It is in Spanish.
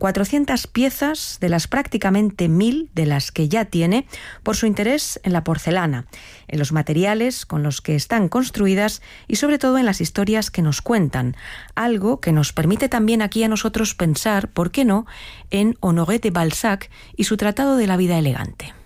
400 piezas de las prácticamente 1000 de las que ya tiene por su interés en la porcelana, en los materiales con los que están construidas y sobre todo en las historias que nos cuentan, algo que nos permite también aquí a nosotros pensar, ¿por qué no?, en Honoré de Balzac y su Tratado de la vida elegante.